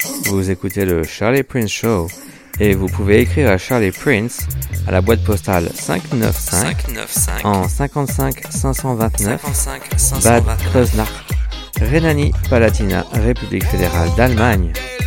Vous écoutez le Charlie Prince Show et vous pouvez écrire à Charlie Prince à la boîte postale 595 en 55 529 Bad Kreuznach, Rhénanie-Palatinat, République fédérale d'Allemagne.